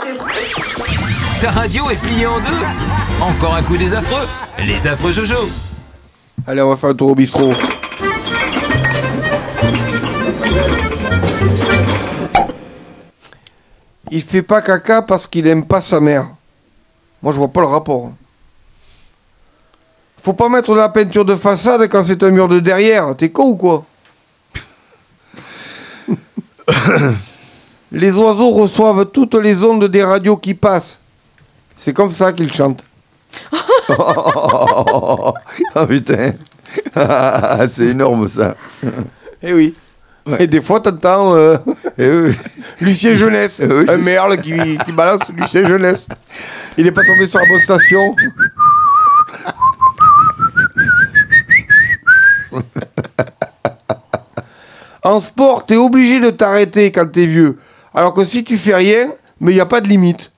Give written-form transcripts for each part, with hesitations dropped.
Ta radio est pliée en deux. Encore un coup des affreux. Les affreux Jojo. Allez, on va faire un tour au bistrot. Il fait pas caca parce qu'il aime pas sa mère. Moi, je vois pas le rapport. Faut pas mettre de la peinture de façade quand c'est un mur de derrière. T'es con ou quoi? Les oiseaux reçoivent toutes les ondes des radios qui passent. C'est comme ça qu'ils chantent. Oh putain. C'est énorme ça. Eh oui. Ouais. Et des fois, t'entends oui. Lucien Jeunesse, Oui, un merle qui balance Lucien Jeunesse. Il est pas tombé sur la bonne station. En sport, t'es obligé de t'arrêter quand t'es vieux. Alors que si tu fais rien, mais il n'y a pas de limite.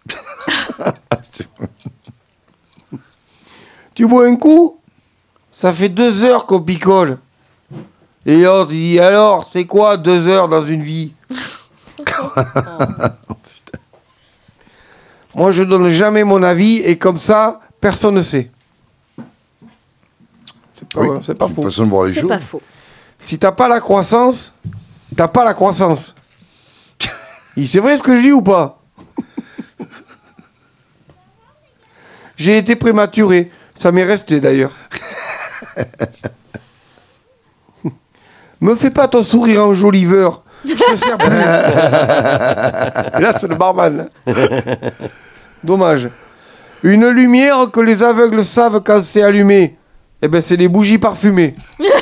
Tu bois un coup, ça fait 2 heures qu'on picole. Et l'autre, il dit, alors, c'est quoi 2 heures dans une vie? Moi, je donne jamais mon avis, et comme ça, personne ne sait. C'est pas faux. Façon de voir les C'est choses. pas faux. Si t'as pas la croissance, t'as pas la croissance. C'est vrai ce que je dis ou pas? J'ai été prématuré. Ça m'est resté d'ailleurs. Me fais pas ton sourire enjoliveur. Je te sers plus. Là, c'est le barman. Dommage. Une lumière que les aveugles savent quand c'est allumé. Eh ben, c'est les bougies parfumées.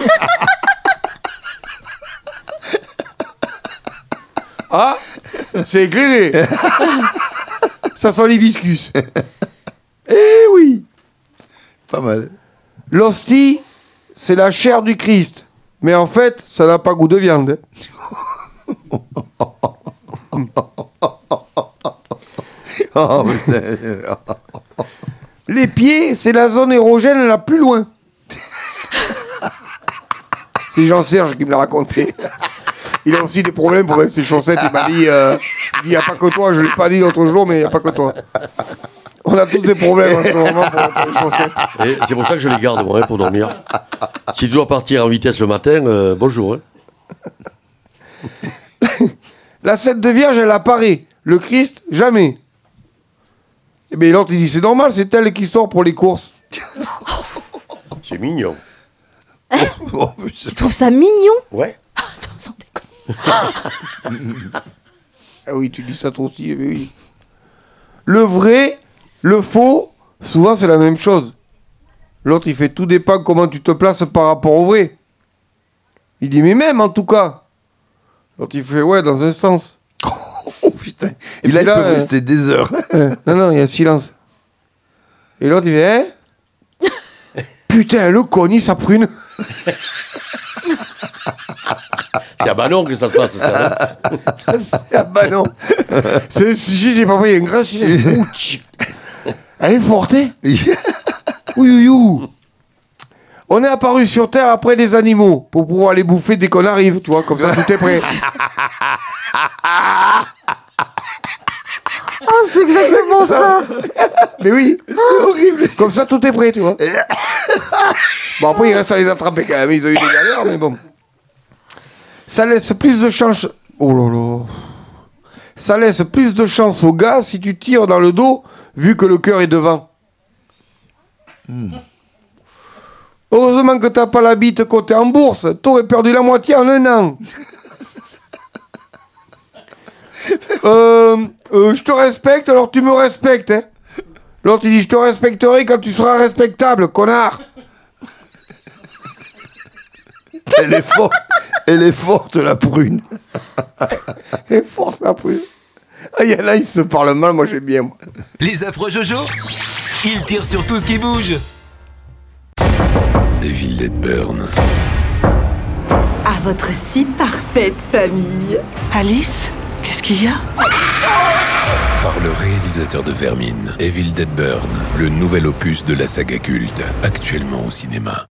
Ah, c'est éclairé. Ça sent l'hibiscus. Eh oui. Pas mal. L'hostie, c'est la chair du Christ. Mais en fait, ça n'a pas goût de viande. Oh putain. Les pieds, c'est la zone érogène la plus loin. C'est Jean-Serge qui me l'a raconté. Il a aussi des problèmes pour mettre ses chaussettes. Il m'a dit, il n'y a pas que toi. Je ne l'ai pas dit l'autre jour, mais il n'y a pas que toi. On a tous des problèmes en ce moment pour mettre les chaussettes. Et c'est pour ça que je les garde, moi, pour dormir. Si tu dois partir en vitesse le matin, bonjour. Hein. La Sainte Vierge, elle apparaît. Le Christ, jamais. Et bien l'autre, il dit, c'est normal, c'est elle qui sort pour les courses. C'est mignon. Je trouve ça mignon. Ouais. Attends, sans déconner. Ah oui, tu dis ça toi aussi, mais oui. Le vrai, le faux, souvent c'est la même chose. L'autre, il fait tout dépend comment tu te places par rapport au vrai. Il dit, mais même en tout cas. L'autre, il fait, ouais, dans un sens. Oh putain. Et puis là, là, ils peuvent rester des heures. Non, il y a silence. Et l'autre, il fait, hein? Putain, le con, il sa prune. C'est à Banon que ça se passe, ça. Ah bah non. C'est si j'ai pas pris un grand silence. Elle est forte, hein? Oui. On est apparu sur Terre après les animaux pour pouvoir les bouffer dès qu'on arrive, tu vois, comme ça tout est prêt. Oh, c'est exactement ça. Mais oui, C'est horrible. comme ça tout est prêt, tu vois. Bon, après il reste à les attraper quand même, ils ont eu des galères, mais bon. Ça laisse plus de chance. Oh là là. Ça laisse plus de chance au gars si tu tires dans le dos, vu que le cœur est devant. Heureusement que t'as pas la bite cotée en bourse, t'aurais perdu la moitié en 1 an. Je te respecte, alors tu me respectes, hein. L'autre il dit, je te respecterai quand tu seras respectable, connard. Elle est forte, la prune. Et force la prune. Ah, y en a, ils se parlent mal, moi j'aime bien, moi. Les affreux Jojo, ils tirent sur tout ce qui bouge. Evil Dead Burn. À votre si parfaite famille. Alice, qu'est-ce qu'il y a? Par le réalisateur de Vermine, Evil Dead Burn, le nouvel opus de la saga culte, actuellement au cinéma.